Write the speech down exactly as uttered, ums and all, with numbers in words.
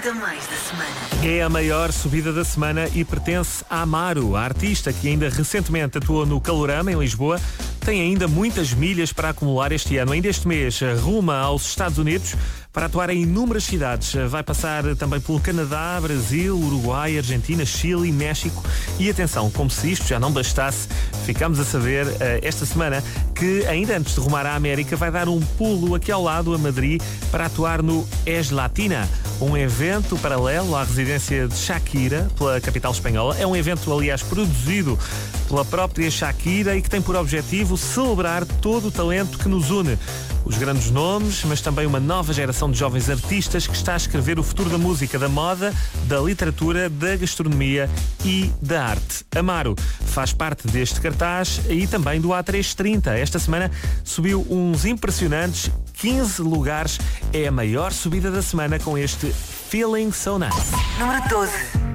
subida mais da semana. É a maior subida da semana e pertence a Amaro, a artista que ainda recentemente atuou no Calorama, em Lisboa. Tem ainda muitas milhas para acumular este ano. Ainda este mês ruma aos Estados Unidos para atuar em inúmeras cidades. Vai passar também pelo Canadá, Brasil, Uruguai, Argentina, Chile e México. E atenção, como se isto já não bastasse, ficamos a saber uh, esta semana que ainda antes de rumar à América vai dar um pulo aqui ao lado a Madrid para atuar no Es Latina, um evento paralelo à residência de Shakira pela capital espanhola. É um evento, aliás, produzido pela própria Shakira e que tem por objetivo celebrar todo o talento que nos une. Os grandes nomes, mas também uma nova geração de jovens artistas que está a escrever o futuro da música, da moda, da literatura, da gastronomia e da arte. Amaro faz parte deste cartaz e também do A trezentos e trinta. Esta semana subiu uns impressionantes quinze lugares. É a maior subida da semana com este Feeling So Nice. Número doze.